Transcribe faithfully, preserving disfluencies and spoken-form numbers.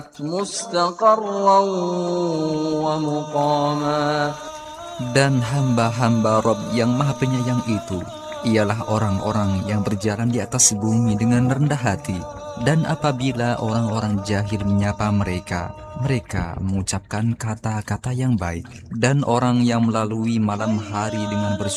كانت مستقرا ومقاما. Dan hamba-hamba Rabb yang Maha Penyayang itu ialah orang-orang yang berjalan di atas bumi dengan rendah hati. Dan apabila orang-orang jahil menyapa mereka, mereka mengucapkan kata-kata yang baik. Dan orang yang melalui malam hari dengan bersyukur